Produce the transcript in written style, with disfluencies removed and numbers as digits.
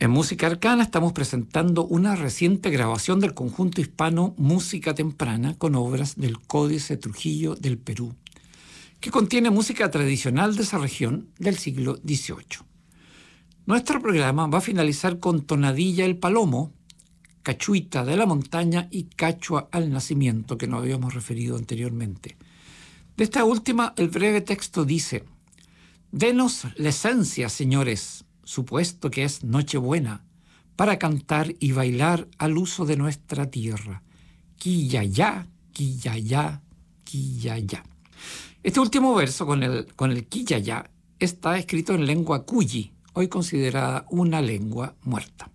En Música Arcana estamos presentando una reciente grabación del conjunto hispano Música Temprana con obras del Códice Trujillo del Perú, que contiene música tradicional de esa región del siglo XVIII. Nuestro programa va a finalizar con Tonadilla el Palomo, Cachuita de la Montaña y Cachua al Nacimiento, que nos habíamos referido anteriormente. De esta última, el breve texto dice: «Denos la esencia, señores, supuesto que es Nochebuena, para cantar y bailar al uso de nuestra tierra. Quillayá, quillayá, quillayá». Este último verso con el quillayá está escrito en lengua cuyi, hoy considerada una lengua muerta.